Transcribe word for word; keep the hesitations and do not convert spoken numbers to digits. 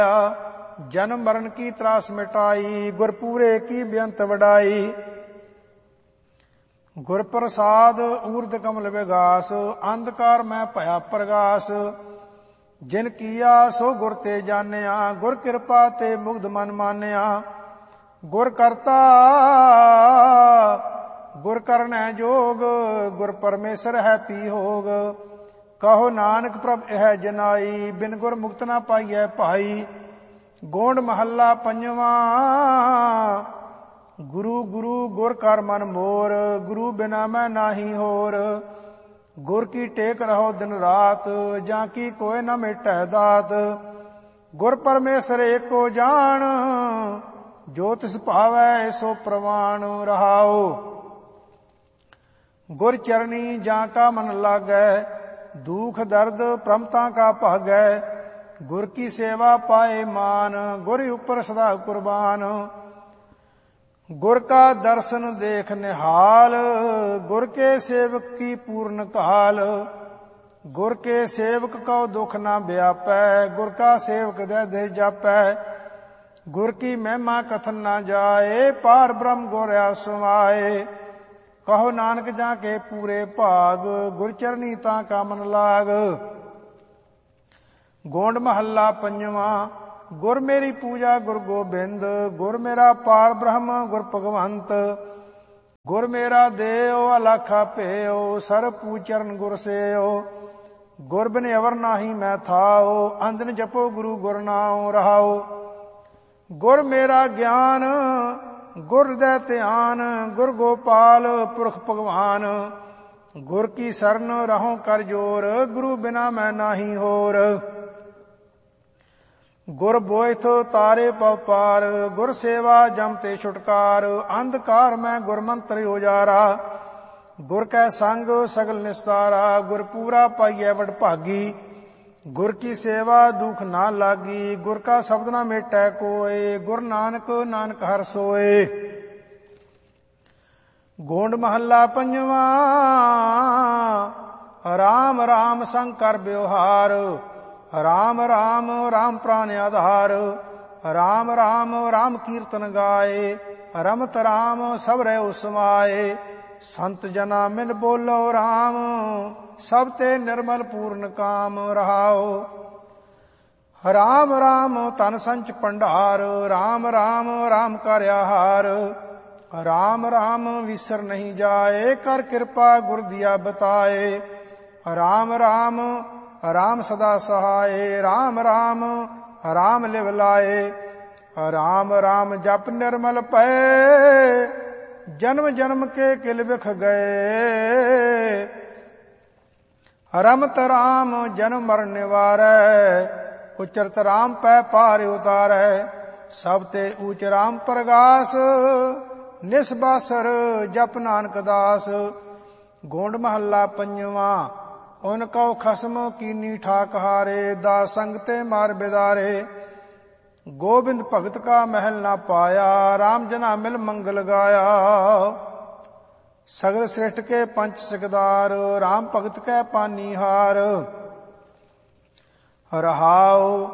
जन्म मरण की त्रास मिटाई, गुरपूरे की बेअंत वडाई। गुर प्रसाद ऊर्ध कमल विगास, अंधकार में भया प्रगास। जिन किया सो गुर ते जानिया, गुर कृपा ते मुग्ध मन मानिया। गुर करता गुर करनै जोग, गुर परमेश्वर है पी होग। कहो नानक प्रभ यह जनाई, बिन गुर मुक्त ना पाइयै भाई। गोंड महला पंजवा, गुरु गुरु गुर कर मन मोर, गुरु बिना मैं नाही होर। गुर की टेक रहो दिन रात, जाकी कोय न मिटै दात। गुर परमेश्वर एको जान, जो तिस भावै सो प्रवान रहाओ। गुर चरणी जाका मन लागै, दुख दर्द प्रमता का भागै। गुर की सेवा पाए मान, गुर ऊपर सदा कुर्बान। गुर का दर्शन देख निहाल, गुर के सेवक की पूर्ण काल। गुर के सेवक को दुख ना व्यापै, गुर का सेवक दे दे जापै। गुर की महिमा कथन ना जाए, पार ब्रह्म गुर समाए। कहो नानक जाके पूरे भाग, गुर चरनी ताका मन लाग। गोंड महला पंजवा, गुर मेरी पूजा गुर गोबिंद, गुर मेरा पार ब्रह्म गुर भगवंत। गुर मेरा देव अलखा पेओ, सर पूचरण गुर सेओ। गुर बिन अवर नाही मैं थाओ, अंधन जपो गुरु गुर नाम रहाओ। गुर मेरा ज्ञान गुर हृदय ध्यान, गुर गोपाल पुरख भगवान। गुर की शरण रहो कर जोर, गुरु बिना मैं नाही होर। गुर बोइथ तारे पव पार, गुर सेवा जम ते छुटकार। अंधकार में गुर मंत्र उजारा, गुर कै संग सगल निस्तारा। गुर पूरा पाइयै वड भागी, गुर की सेवा दुख ना लागी। गुर का शब्द ना मेटै कोय, गुर नानक नानक हर सोए। गोंड महला पंजवा, राम राम शंकर व्यवहार। राम राम राम प्राण आधार, राम राम राम कीर्तन गाए। रमत राम सब रै उसमाए, संत जना मिल बोलो राम। सब ते निर्मल पूर्ण काम रहाओ। राम राम तन संच भंडार, राम राम राम कर आहार। राम राम विसर नहीं जाए, कर कृपा गुर दिया बताए। राम राम राम सदा सहाय, राम राम राम लिव लाए। राम राम जप निर्मल पै, जन्म जन्म के किल बिख गए। रमत राम जन्म मरण निवारै, उचरत राम पै पार उतारै। सब ते ऊच राम प्रगास, निस्बासर जप नानक दास। गोंड महला पंजवा, उनको खसम कीनी ठाक हारे। दास संग ते मार बिदारे, गोविंद भगत का महल ना पाया। राम जना मिल मंगल गाया। सगल श्रेष्ठ के पंच सिकदार, राम भगत कै पानी हार। रहाओ